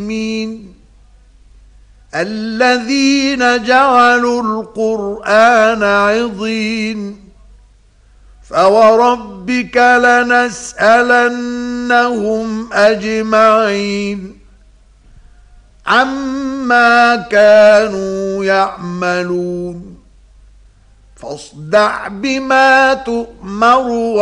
الذين جعلوا القرآن عضين فوربك لنسألنهم أجمعين عما كانوا يعملون فاصدع بما تؤمر